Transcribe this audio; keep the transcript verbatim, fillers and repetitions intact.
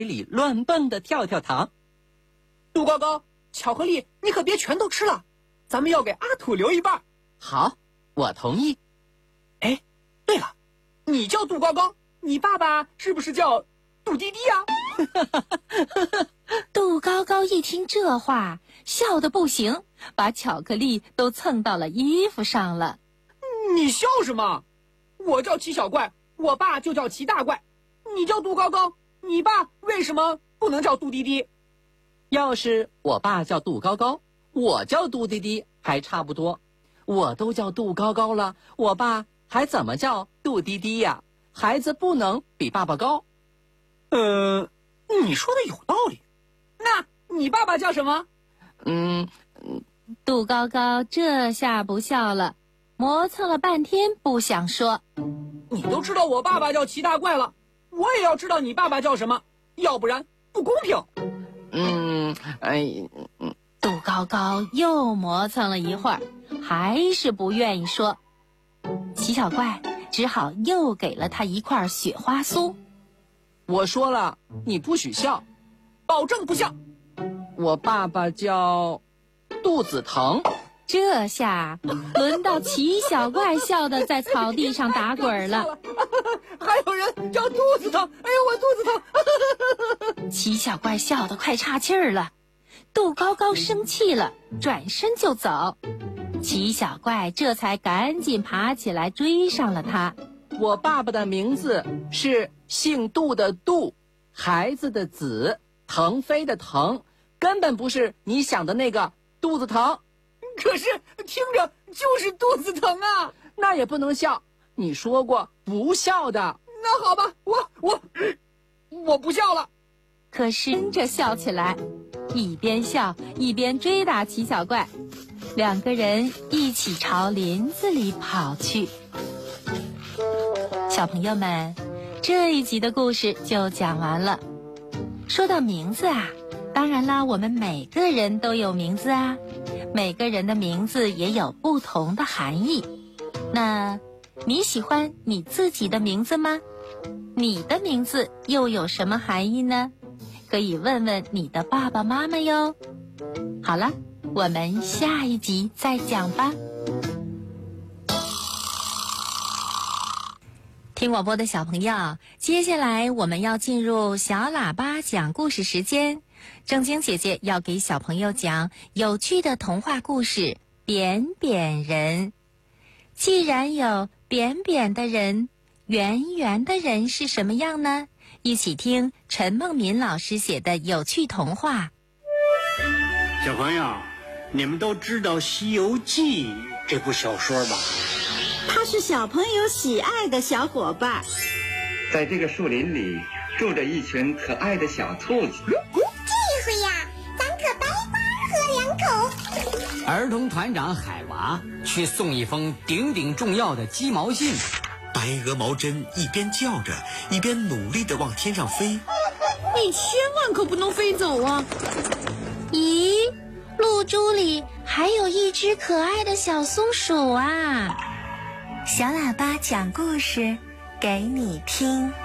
里乱蹦的跳跳糖。 杜高高，巧克力你可别全都吃了，咱们要给阿土留一半。 好，我同意。 哎，对了，你叫杜高高，你爸爸是不是叫杜滴滴啊？ 杜高高一听这话，笑得不行，把巧克力都蹭到了衣服上了。 你笑什么？我叫齐小怪，我爸就叫齐大怪。你叫杜高高，你爸为什么不能叫杜滴滴？ 要是我爸叫杜高高，我叫杜滴滴还差不多。我都叫杜高高了，我爸还怎么叫杜滴滴呀？孩子不能比爸爸高。 呃，你说的有道理。那你爸爸叫什么？ 嗯， 杜高高这下不笑了，磨蹭了半天不想说。 你都知道我爸爸叫齐大怪了，我也要知道你爸爸叫什么，要不然不公平。 嗯，哎，嗯， 杜高高又磨蹭了一会儿，还是不愿意说。齐小怪只好又给了他一块雪花酥。 我说了，你不许笑， 保证不笑。 我爸爸叫肚子疼。 这下轮到齐小怪笑得在草地上打滚了。 还有人叫肚子疼，哎呦，我肚子疼。 齐小怪笑得快岔气儿了。杜高高生气了，转身就走。齐小怪这才赶紧爬起来追上了他。 我爸爸的名字是姓杜的杜，孩子的子，腾飞的腾，根本不是你想的那个肚子疼。 可是听着就是肚子疼啊。 那也不能笑，你说过不笑的。 那好吧，我我我不笑了。 可是跟着笑起来，一边笑一边追打齐小怪，两个人一起朝林子里跑去。小朋友们，这一集的故事就讲完了。说到名字啊，当然啦，我们每个人都有名字啊，每个人的名字也有不同的含义。那你喜欢你自己的名字吗？你的名字又有什么含义呢？可以问问你的爸爸妈妈哟。好了，我们下一集再讲吧。听广播的小朋友，接下来我们要进入小喇叭讲故事时间。正晶姐姐要给小朋友讲有趣的童话故事《扁扁人》。既然有扁扁的人，圆圆的人是什么样呢？一起听陈梦敏老师写的有趣童话。 小朋友，你们都知道《西游记》这部小说吧？ 它是小朋友喜爱的小伙伴。 在这个树林里住着一群可爱的小兔子。 这回呀，咱可白花喝两口。 儿童团长海娃去送一封顶顶重要的鸡毛信。 白鹅毛针一边叫着，一边努力地往天上飞。 你千万可不能飞走啊！ 咦，露珠里还有一只可爱的小松鼠啊！ 小喇叭讲故事给你听。